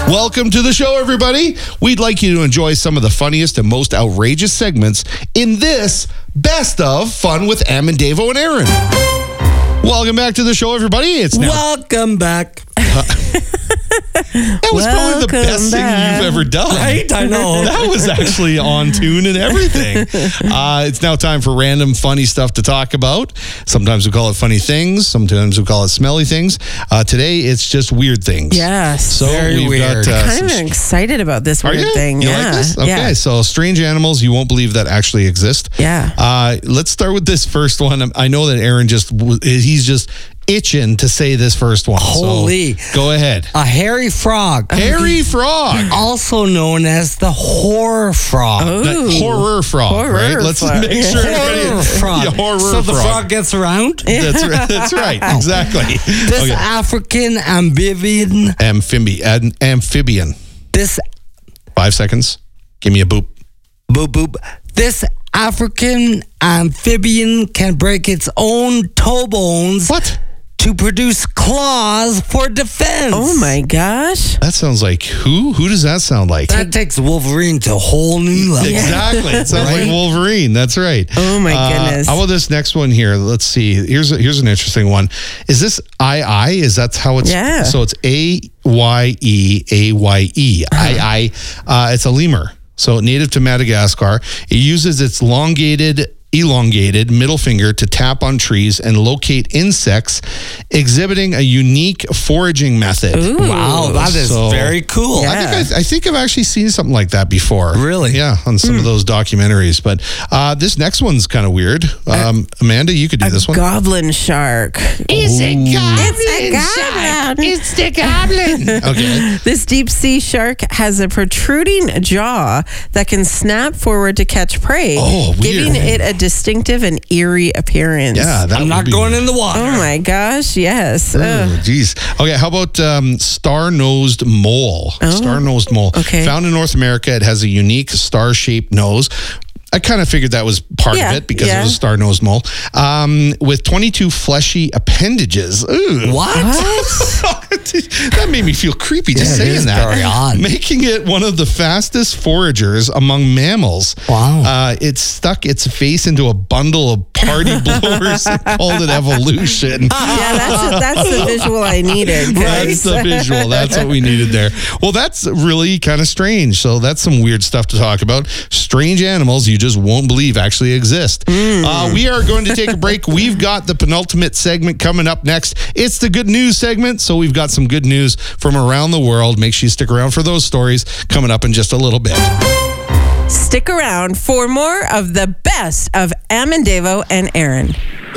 Welcome to the show, everybody. We'd like you to enjoy some of the funniest and most outrageous segments in this Best of Fun with Am and Davo and Aaron. Welcome back to the show, everybody. It's now. Welcome back. That was probably the best thing you've ever done. Right? I know. That was actually on tune and everything. It's now time for random funny stuff to talk about. Sometimes we call it funny things. Sometimes we call it smelly things. Today, it's just weird things. Yes. So Very we've got... kind of excited about this weird thing. You yeah. like this? Okay, Yeah. so strange animals you won't believe that actually exist. Yeah. Let's start with this first one. I know that Aaron he's just itching to say this first one. Holy. So go ahead. A hairy frog. Hairy frog. Also known as the horror frog. That horror frog, right? Let's frog. make sure Horror everybody... frog. Yeah, horror so the frog gets around? That's right. That's right. Exactly. This Okay. African amphibian. Amphibian. This 5 seconds. Give me a boop. boop boop. This African amphibian can break its own toe bones. What? To produce claws for defense. Oh my gosh. That sounds like who? Who does that sound like? That takes Wolverine to a whole new level. Exactly. It sounds like Wolverine. That's right. Oh my goodness. How about this next one here? Let's see. Here's an interesting one. Is this I? Is that how it's? Yeah. So it's AYEAYE. It's a lemur. So native to Madagascar. It uses its elongated middle finger to tap on trees and locate insects, exhibiting a unique foraging method. Ooh. Wow, that is very cool. Yeah. I think I've actually seen something like that before. Really? Yeah, on some of those documentaries. But this next one's kind of weird. Amanda, you could do this one. Goblin shark. It's a goblin. It's the goblin. Okay. This deep sea shark has a protruding jaw that can snap forward to catch prey, Oh, weird. giving it a distinctive and eerie appearance. Yeah, that I'm not going in the water. Oh my gosh, yes. Oh, geez. Okay, how about star-nosed mole? Star-nosed mole. Okay. Found in North America, it has a unique star-shaped nose. I kind of figured that was part of it because it was a star-nosed mole. With 22 fleshy appendages. Ooh. What? That made me feel creepy just Yeah, it saying is that. very odd. Making it one of the fastest foragers among mammals. Wow. It stuck its face into a bundle of party blowers and called it evolution. Yeah, that's the visual I needed. That's guys. the visual. That's what we needed there. Well, that's really kind of strange. So that's some weird stuff to talk about. Strange animals you just won't believe actually exist. We are going to take a break. We've got the penultimate segment coming up next. It's the good news segment. So we've got some good news from around the world. Make sure you stick around for those stories coming up in just a little bit. Stick around for more of the best of Am and Davo and Aaron.